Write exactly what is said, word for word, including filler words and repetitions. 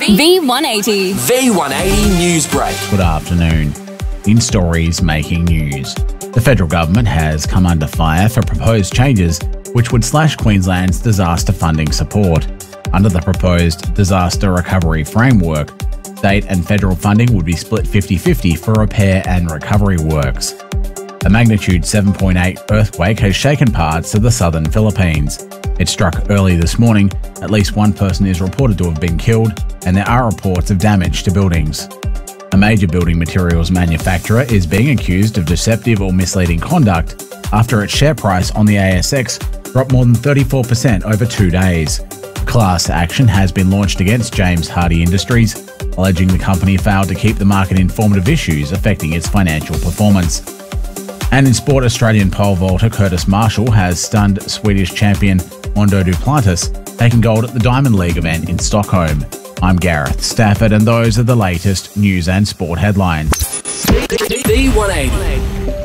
V one eighty. V one eighty News Break. Good afternoon. In stories making news, the federal government has come under fire for proposed changes which would slash Queensland's disaster funding support. Under the proposed disaster recovery framework, state and federal funding would be split fifty-fifty for repair and recovery works. A magnitude seven point eight earthquake has shaken parts of the southern Philippines. It struck early this morning. At least one person is reported to have been killed, and there are reports of damage to buildings. A major building materials manufacturer is being accused of deceptive or misleading conduct after its share price on the A S X dropped more than thirty-four percent over two days. Class action has been launched against James Hardie Industries, alleging the company failed to keep the market informed of issues affecting its financial performance. And in sport, Australian pole vaulter Curtis Marshall has stunned Swedish champion Mondo Duplantis, taking gold at the Diamond League event in Stockholm. I'm Gareth Stafford, and those are the latest news and sport headlines. V one eighty.